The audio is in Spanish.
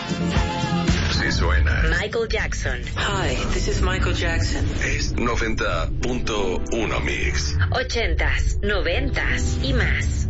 Sí suena. Michael Jackson. Hi, this is Michael Jackson. Es 90.1 Mix. 80s, 90s y más.